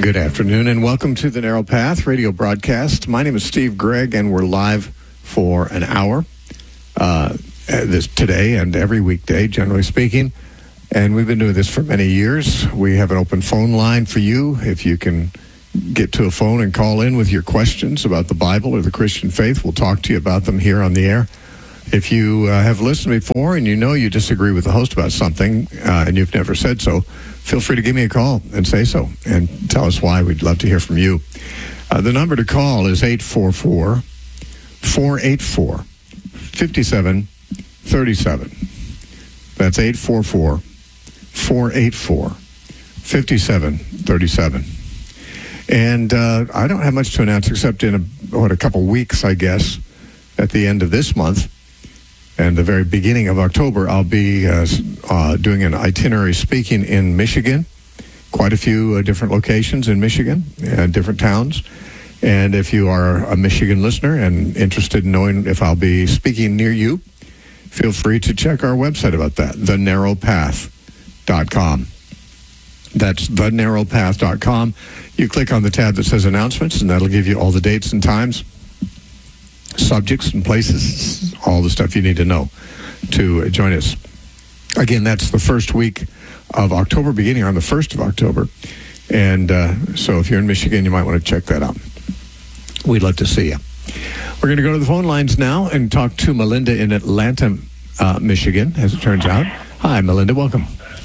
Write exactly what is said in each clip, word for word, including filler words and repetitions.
Good afternoon and welcome to the Narrow Path radio broadcast. My name is Steve Gregg and we're live for an hour uh, this today and every weekday, generally speaking. And we've been doing this for many years. We have an open phone line for you. If you can get to a phone and call in with your questions about the Bible or the Christian faith, we'll talk to you about them here on the air. If you uh, have listened before and you know you disagree with the host about something uh, and you've never said so, feel free to give me a call and say so and tell us why. We'd love to hear from you. Uh, the number to call is eight four four, four eight four, five seven three seven. That's eight four four, four eight four, five seven three seven. And uh, I don't have much to announce except in a, what, a couple weeks, I guess, at the end of this month. And the very beginning of October, I'll be uh, uh, doing an itinerary speaking in Michigan, quite a few uh, different locations in Michigan, and different towns. And if you are a Michigan listener and interested in knowing if I'll be speaking near you, feel free to check our website about that, the narrow path dot com. That's the narrow path dot com. You click on the tab that says announcements, and that'll give you all the dates and times, subjects and places, all the stuff you need to know to join us. Again, that's the first week of October, beginning on the first of October. And uh, so if you're in Michigan, you might want to check that out. We'd love to see you. We're going to go to the phone lines now and talk to Melinda in Atlanta, uh, Michigan, as it turns out. Hi, Melinda. Welcome.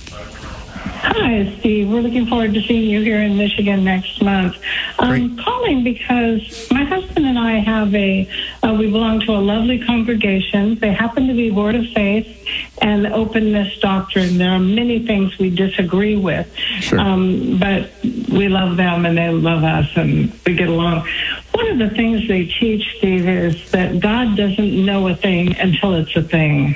Hi, Steve. We're looking forward to seeing you here in Michigan next month. I'm Great. calling because my husband and I have a, uh, we belong to a lovely congregation. They happen to be Word of Faith and Openness Doctrine. There are many things we disagree with, sure. um, but we love them and they love us and we get along. One of the things they teach, Steve, is that God doesn't know a thing until it's a thing.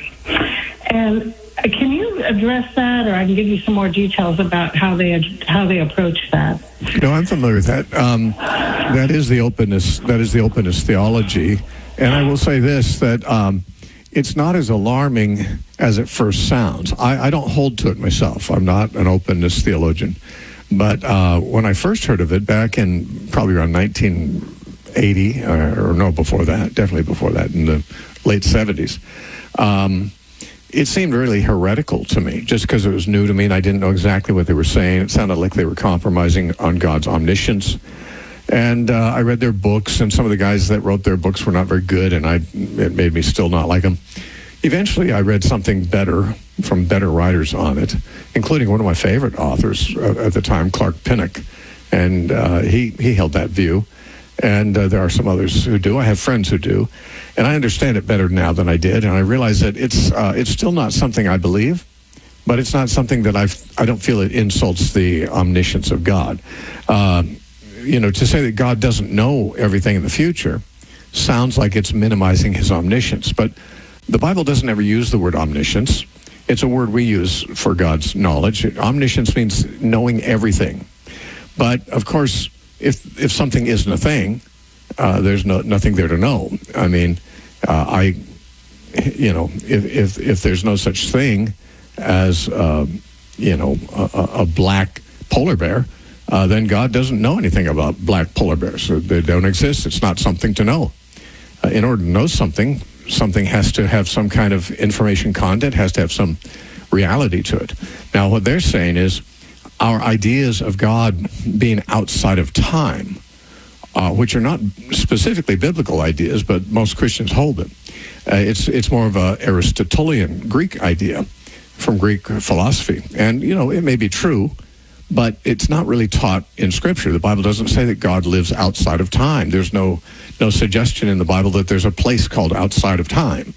And can you address that, or I can give you some more details about how they how they approach that? No, I'm familiar with that. Um, that is the openness. That is the openness theology, and I will say this: that um, it's not as alarming as it first sounds. I, I don't hold to it myself. I'm not an openness theologian, but uh, when I first heard of it back in probably around nineteen eighty, or, or no, before that, definitely before that, in the late seventies. Um, It seemed really heretical to me, just because it was new to me and I didn't know exactly what they were saying. It sounded like they were compromising on God's omniscience. And uh, I read their books, and some of the guys that wrote their books were not very good, and I, it made me still not like them. Eventually, I read something better from better writers on it, including one of my favorite authors uh, at the time, Clark Pinnock. And uh, he, he held that view. And uh, there are some others who do. I have friends who do. And I understand it better now than I did. And I realize that it's uh, it's still not something I believe, but it's not something that I've, I don't feel it insults the omniscience of God. Uh, you know, to say that God doesn't know everything in the future sounds like it's minimizing his omniscience. But the Bible doesn't ever use the word omniscience. It's a word we use for God's knowledge. Omniscience means knowing everything. But, of course, If if something isn't a thing, uh, there's no nothing there to know. I mean, uh, I, you know, if, if if there's no such thing as, uh, you know, a, a black polar bear, uh, then God doesn't know anything about black polar bears. They don't exist. It's not something to know. Uh, in order to know something, something has to have some kind of information content, has to have some reality to it. Now, what they're saying is, our ideas of God being outside of time, uh, which are not specifically biblical ideas, but most Christians hold them. Uh, it's it's more of a Aristotelian Greek idea from Greek philosophy. And, you know, it may be true, but it's not really taught in Scripture. The Bible doesn't say that God lives outside of time. There's no, no suggestion in the Bible that there's a place called outside of time.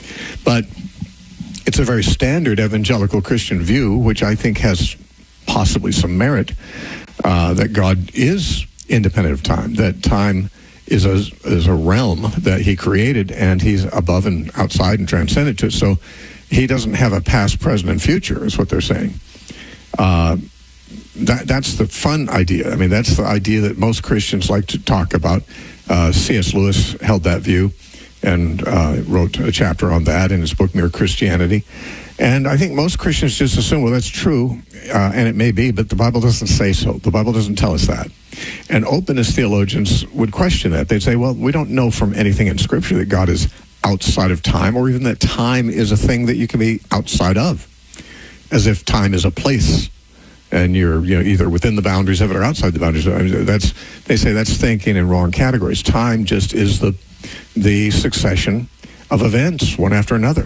But it's a very standard evangelical Christian view, which I think has possibly some merit, uh, that God is independent of time, that time is a, is a realm that he created, and he's above and outside and transcendent to it. So he doesn't have a past, present, and future, is what they're saying. Uh, that That's the fun idea. I mean, that's the idea that most Christians like to talk about. Uh, C S Lewis held that view and uh, wrote a chapter on that in his book, Mere Christianity. And I think most Christians just assume, well, that's true, uh, and it may be, but the Bible doesn't say so. The Bible doesn't tell us that. And openness theologians would question that. They'd say, well, we don't know from anything in Scripture that God is outside of time, or even that time is a thing that you can be outside of, as if time is a place, and you're you know either within the boundaries of it or outside the boundaries of it. I mean, that's, they say that's thinking in wrong categories. Time just is the the succession of events, one after another.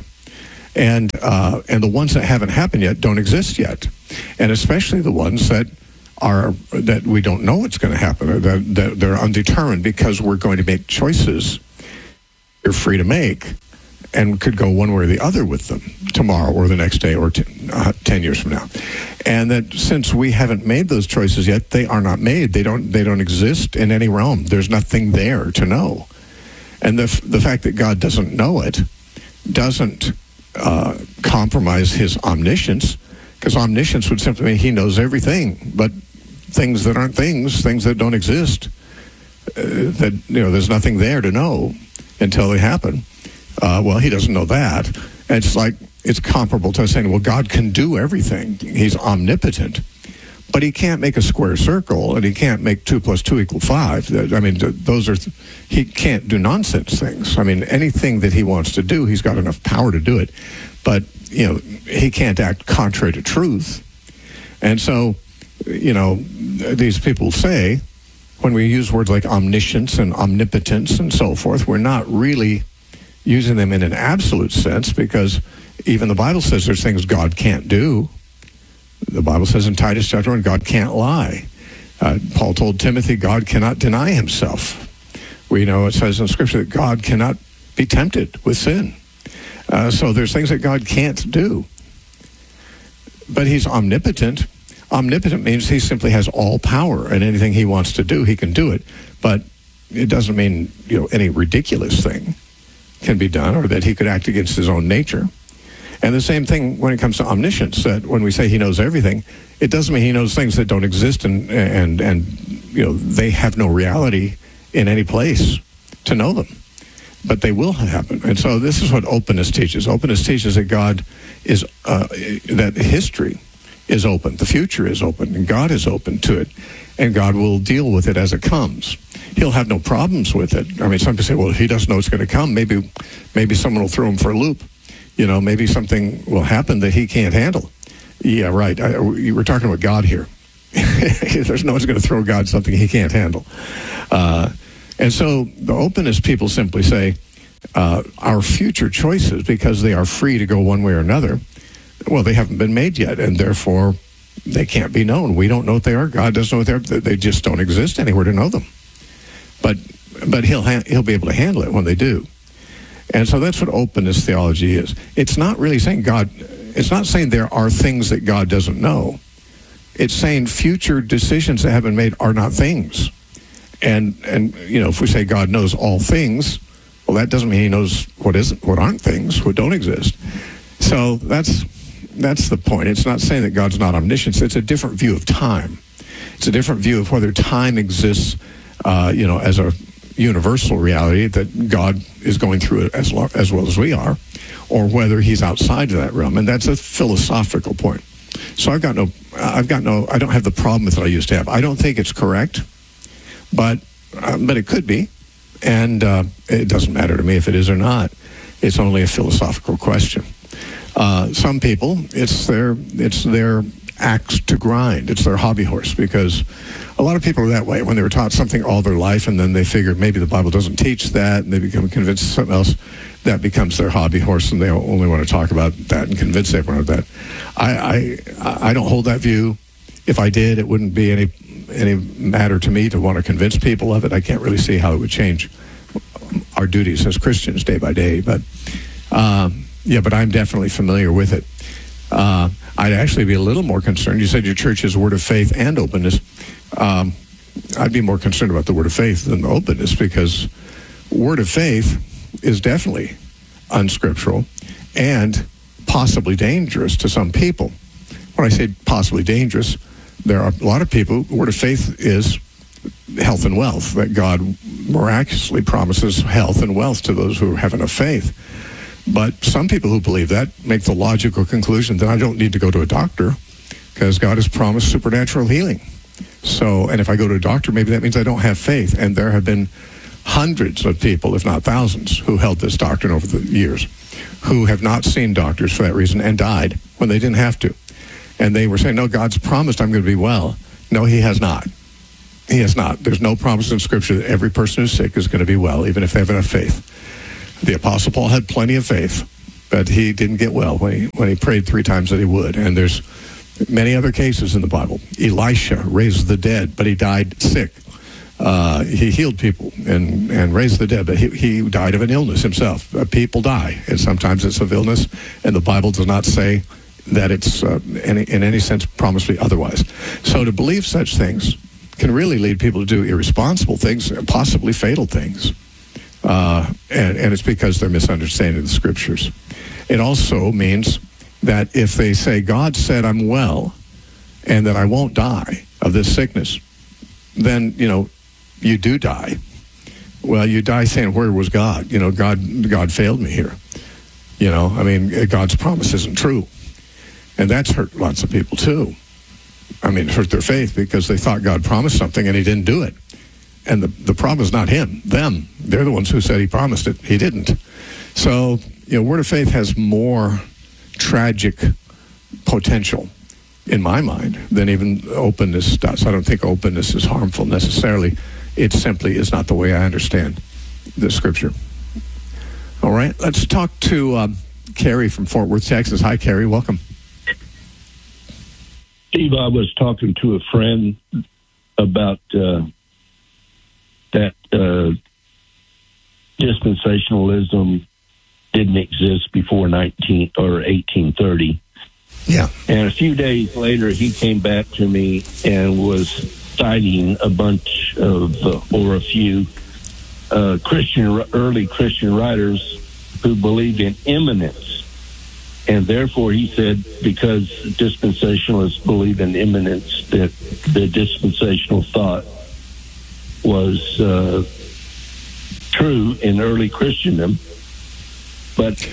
And uh, and the ones that haven't happened yet don't exist yet, and especially the ones that are that we don't know what's going to happen, or that, that they're undetermined, because we're going to make choices you're free to make, and could go one way or the other with them tomorrow or the next day or t- uh, ten years from now. And that since we haven't made those choices yet, they are not made. They don't they don't exist in any realm. There's nothing there to know. And the f- the fact that God doesn't know it doesn't uh, compromise his omniscience, because omniscience would simply mean he knows everything, but things that aren't things, things that don't exist, uh, that you know, there's nothing there to know until they happen. Uh, well, he doesn't know that. And it's like, it's comparable to saying, well, God can do everything. He's omnipotent. But he can't make a square circle, and he can't make two plus two equal five. I mean, those are, he can't do nonsense things. I mean, anything that he wants to do, he's got enough power to do it. But, you know, he can't act contrary to truth. And so, you know, these people say, when we use words like omniscience and omnipotence and so forth, we're not really using them in an absolute sense, because even the Bible says there's things God can't do. The Bible says in Titus chapter one, God can't lie. Uh, Paul told Timothy, God cannot deny himself. We know it says in Scripture that God cannot be tempted with sin. Uh, so there's things that God can't do. But he's omnipotent. Omnipotent means he simply has all power, and anything he wants to do, he can do it. But it doesn't mean, you know, any ridiculous thing can be done, or that he could act against his own nature. And the same thing when it comes to omniscience, that when we say he knows everything, it doesn't mean he knows things that don't exist, and and and you know, they have no reality in any place to know them, but they will happen. And so this is what openness teaches. Openness teaches that God is uh, that history is open, the future is open, and God is open to it, and God will deal with it as it comes. He'll have no problems with it. I mean, some people say, well, if he doesn't know it's going to come, maybe maybe someone will throw him for a loop. You know, maybe something will happen that he can't handle. Yeah, right. I, we're talking about God here. There's no one's going to throw God something he can't handle. Uh, and so the openness people simply say, uh, our future choices, because they are free to go one way or another, well, they haven't been made yet, and therefore they can't be known. We don't know what they are. God doesn't know what they are. They just don't exist anywhere to know them. But but he'll ha- he'll be able to handle it when they do. And so that's what openness theology is. It's not really saying God, it's not saying there are things that God doesn't know. It's saying future decisions that have been made are not things. And, and you know, if we say God knows all things, well, that doesn't mean he knows what isn't, what aren't things, what don't exist. So that's that's the point. It's not saying that God's not omniscient. It's a different view of time. It's a different view of whether time exists, uh, you know, as a universal reality that God is going through it as, lo- as well as we are, or whether he's outside of that realm. And that's a philosophical point. So I've got no, I've got no, I don't have the problem with what I used to have. I don't think it's correct, but uh, but it could be, and uh, it doesn't matter to me if it is or not. It's only a philosophical question. Uh, some people, it's their it's their axe to grind. It's their hobby horse, because a lot of people are that way. When they were taught something all their life, and then they figure maybe the Bible doesn't teach that, and they become convinced of something else, that becomes their hobby horse, and they only want to talk about that and convince everyone of that. I I, I don't hold that view. If I did, it wouldn't be any any matter to me to want to convince people of it. I can't really see how it would change our duties as Christians day by day. But um, yeah, but I'm definitely familiar with it. Uh, I'd actually be a little more concerned. You said your church is word of faith and openness. Um, I'd be more concerned about the word of faith than the openness, because word of faith is definitely unscriptural and possibly dangerous to some people. When I say possibly dangerous, there are a lot of people, word of faith is health and wealth, that God miraculously promises health and wealth to those who have enough faith. But some people who believe that make the logical conclusion that I don't need to go to a doctor because God has promised supernatural healing. So, and if I go to a doctor, maybe that means I don't have faith. And there have been hundreds of people, if not thousands, who held this doctrine over the years, who have not seen doctors for that reason and died when they didn't have to. And they were saying, no, God's promised I'm going to be well. No, he has not. He has not. There's no promise in Scripture that every person who's sick is going to be well, even if they have enough faith. The Apostle Paul had plenty of faith, but he didn't get well when he, when he prayed three times that he would. And there's many other cases in the Bible. Elisha raised the dead, but he died sick. Uh, he healed people and, and raised the dead, but he, he died of an illness himself. Uh, people die, and sometimes it's of illness, and the Bible does not say that it's uh, any, in any sense promised me otherwise. So to believe such things can really lead people to do irresponsible things, possibly fatal things. Uh, and, and it's because they're misunderstanding the Scriptures. It also means that if they say, God said I'm well and that I won't die of this sickness, then, you know, you do die. Well, you die saying, where was God? You know, God, God failed me here. You know, I mean, God's promise isn't true. And that's hurt lots of people too. I mean, it hurt their faith because they thought God promised something and he didn't do it. And the, the problem is not him, them. They're the ones who said he promised it. He didn't. So, you know, Word of Faith has more tragic potential, in my mind, than even openness does. I don't think openness is harmful necessarily. It simply is not the way I understand the Scripture. All right, let's talk to um, Carrie from Fort Worth, Texas. Hi, Carrie. Welcome. Steve, I was talking to a friend about uh, that uh, dispensationalism didn't exist before nineteen or eighteen thirty. Yeah. And a few days later, he came back to me and was citing a bunch of, uh, or a few uh, Christian, early Christian writers who believed in imminence. And therefore, he said, because dispensationalists believe in imminence, that the dispensational thought was uh, true in early Christendom. But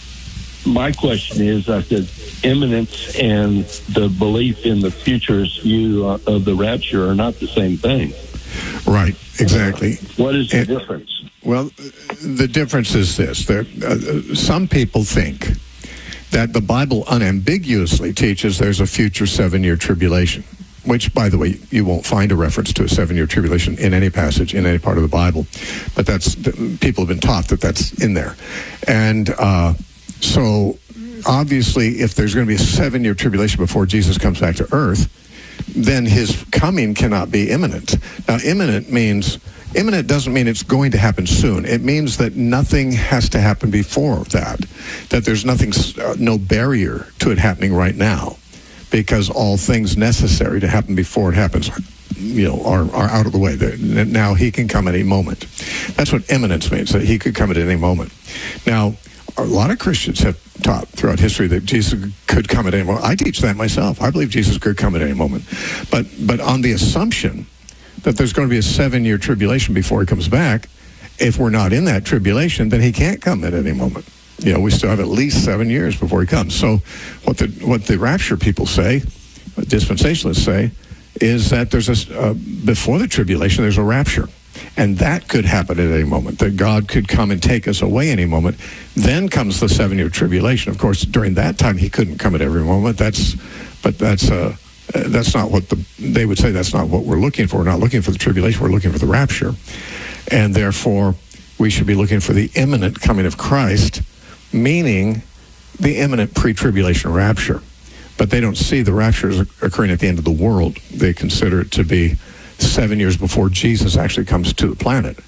my question is, I said, imminence and the belief in the futurist view of the rapture are not the same thing. Right, exactly. Uh, what is the and, difference? Well, the difference is this. There, uh, some people think that the Bible unambiguously teaches there's a future seven-year tribulation, which, by the way, you won't find a reference to a seven-year tribulation in any passage, in any part of the Bible. But that's people have been taught that that's in there. And uh, so, obviously, if there's going to be a seven-year tribulation before Jesus comes back to earth, then his coming cannot be imminent. Now, imminent means... Imminent doesn't mean it's going to happen soon. It means that nothing has to happen before that, that there's nothing, uh, no barrier to it happening right now, because all things necessary to happen before it happens, you know, are, are out of the way. They're, now he can come at any moment. That's what imminence means, that he could come at any moment. Now, a lot of Christians have taught throughout history that Jesus could come at any moment. I teach that myself. I believe Jesus could come at any moment. But, but on the assumption that there's going to be a seven-year tribulation before he comes back, if we're not in that tribulation, then he can't come at any moment. You know, we still have at least seven years before he comes. So what the what the rapture people say, what dispensationalists say, is that there's a, uh, before the tribulation, there's a rapture. And that could happen at any moment, that God could come and take us away any moment. Then comes the seven-year tribulation. Of course, during that time, he couldn't come at every moment. That's, but that's... Uh, Uh, that's not what the, they would say that's not what we're looking for. We're not looking for the tribulation, we're looking for the rapture. And therefore, we should be looking for the imminent coming of Christ, meaning the imminent pre-tribulation rapture. But they don't see the rapture as occurring at the end of the world. They consider it to be seven years before Jesus actually comes to the planet.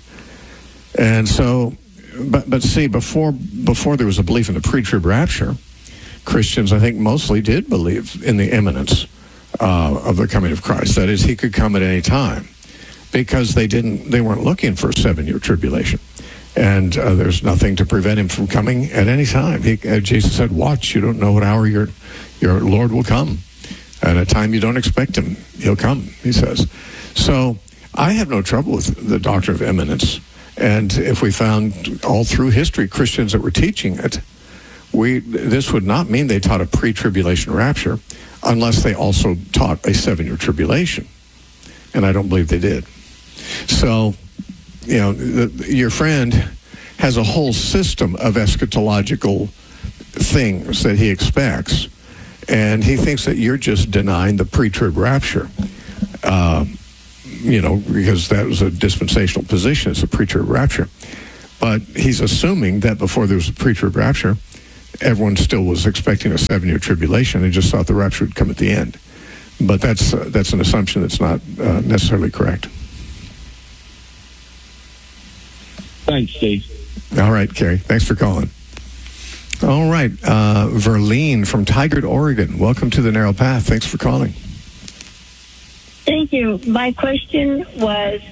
And so, but, but see, before, before there was a belief in the pre-trib rapture, Christians, I think, mostly did believe in the imminence Uh, of the coming of Christ. That is, he could come at any time, because they didn't, they weren't looking for a seven-year tribulation, and uh, there's nothing to prevent him from coming at any time. He, uh, Jesus said, "Watch, you don't know what hour your your Lord will come, and at a time you don't expect him, he'll come." He says. So I have no trouble with the doctrine of imminence, and if we found all through history Christians that were teaching it, we this would not mean they taught a pre-tribulation rapture unless they also taught a seven-year tribulation. And I don't believe they did. So, you know, the, your friend has a whole system of eschatological things that he expects, and he thinks that you're just denying the pre-trib rapture. Uh, you know, because that was a dispensational position. It's a pre-trib rapture. But he's assuming that before there was a pre-trib rapture, everyone still was expecting a seven-year tribulation and just thought the rapture would come at the end. But that's uh, that's an assumption that's not uh, necessarily correct. Thanks, Steve. All right, Kerry. Thanks for calling. All right, uh, Verlene from Tigard, Oregon. Welcome to the Narrow Path. Thanks for calling. Thank you. My question was,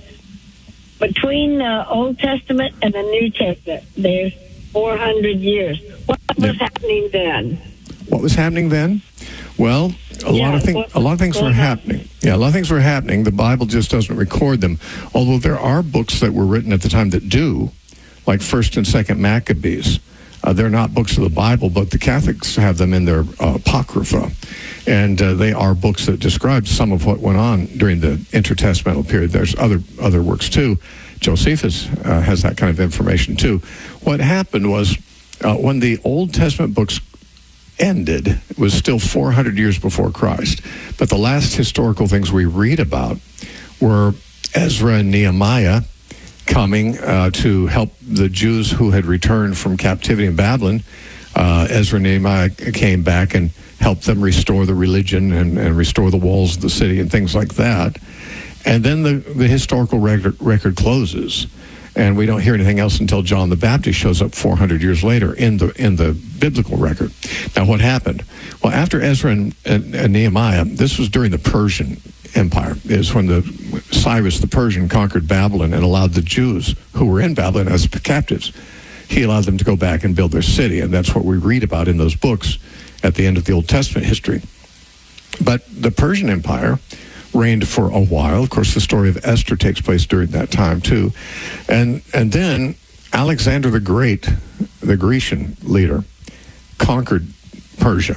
between the Old Testament and the New Testament, there's four hundred years. What was Yep. happening then? What was happening then? Well, a Yeah, lot of things. what- A lot of things what were happening. Yeah, a lot of things were happening. The Bible just doesn't record them. Although there are books that were written at the time that do, like First and Second Maccabees. Uh, they're not books of the Bible, but the Catholics have them in their uh, Apocrypha. And uh, they are books that describe some of what went on during the intertestamental period. There's other other works too. Josephus uh, has that kind of information too. What happened was uh, when the Old Testament books ended, it was still four hundred years before Christ. But the last historical things we read about were Ezra and Nehemiah coming uh, to help the Jews who had returned from captivity in Babylon. Uh, Ezra and Nehemiah came back and helped them restore the religion and, and restore the walls of the city and things like that. And then the, the historical record, record closes, and we don't hear anything else until John the Baptist shows up four hundred years later in the in the biblical record. Now, what happened? Well, after Ezra and, and, and Nehemiah, this was during the Persian Empire, is when the Cyrus the Persian conquered Babylon and allowed the Jews who were in Babylon as captives. He allowed them to go back and build their city, and that's what we read about in those books at the end of the Old Testament history. But the Persian Empire reigned for a while. Of course, the story of Esther takes place during that time too. And and then Alexander the Great, the Grecian leader, conquered Persia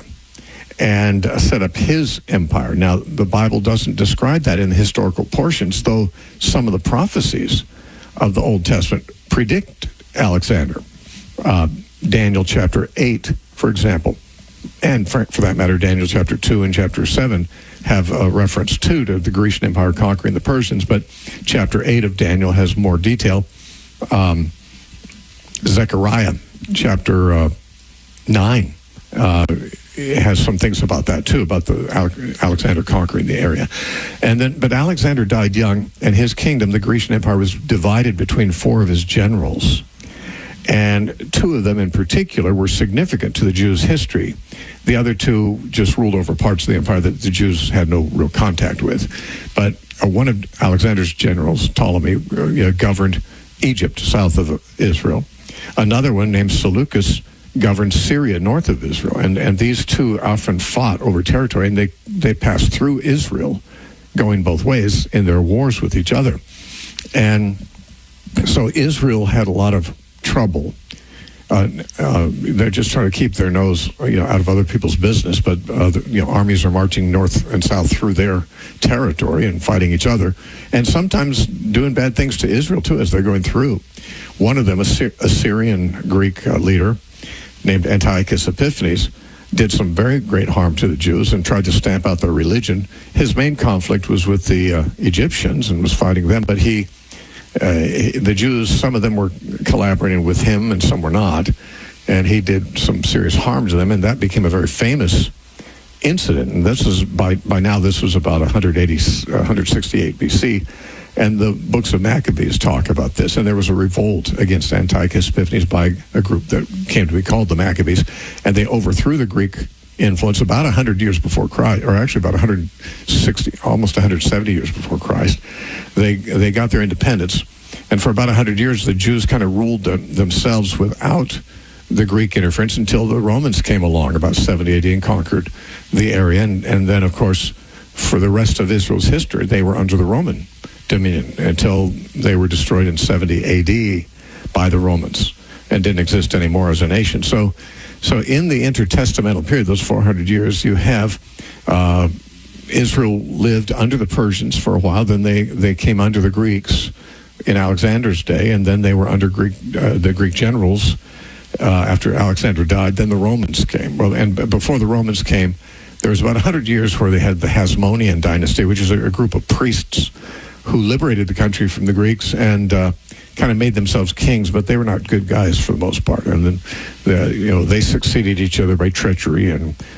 and uh, set up his empire. Now, the Bible doesn't describe that in the historical portions, though some of the prophecies of the Old Testament predict Alexander. Uh, Daniel chapter eight, for example, and for, for that matter, Daniel chapter two and chapter seven have a reference too to the Grecian Empire conquering the Persians, but chapter eight of Daniel has more detail. Um, Zechariah chapter uh, nine uh, has some things about that too, about the Alexander conquering the area. And then, but Alexander died young, and his kingdom, the Grecian Empire, was divided between four of his generals. And two of them in particular were significant to the Jews' history. The other two just ruled over parts of the empire that the Jews had no real contact with. But uh, one of Alexander's generals, Ptolemy, uh, governed Egypt, south of Israel. Another one named Seleucus governed Syria, north of Israel. And, and these two often fought over territory, and they, they passed through Israel, going both ways in their wars with each other. And so Israel had a lot of trouble. Uh, uh, they're just trying to keep their nose, you know, out of other people's business, but uh, the, you know, armies are marching north and south through their territory and fighting each other, and sometimes doing bad things to Israel too as they're going through. One of them, a, Sy- a Syrian Greek uh, leader named Antiochus Epiphanes, did some very great harm to the Jews and tried to stamp out their religion. His main conflict was with the uh, Egyptians and was fighting them, but he Uh, the Jews, some of them were collaborating with him and some were not, and he did some serious harm to them, and that became a very famous incident. And this is, by, by now, this was about one eighty, one sixty-eight B C, and the books of Maccabees talk about this, and there was a revolt against Antiochus Epiphanes by a group that came to be called the Maccabees, and they overthrew the Greek influence about one hundred years before Christ, or actually about one hundred sixty, almost one hundred seventy years before Christ. They they got their independence, and for about one hundred years, the Jews kind of ruled them, themselves without the Greek interference until the Romans came along about seventy A D and conquered the area, and, and then, of course, for the rest of Israel's history, they were under the Roman dominion until they were destroyed in seventy A D by the Romans and didn't exist anymore as a nation. So So in the intertestamental period, those four hundred years, you have uh, Israel lived under the Persians for a while. Then they, they came under the Greeks in Alexander's day, and then they were under Greek uh, the Greek generals uh, after Alexander died. Then the Romans came. Well, and b- before the Romans came, there was about one hundred years where they had the Hasmonean dynasty, which is a, a group of priests who liberated the country from the Greeks and uh, kind of made themselves kings, but they were not good guys for the most part. And then, the, you know, they succeeded each other by treachery and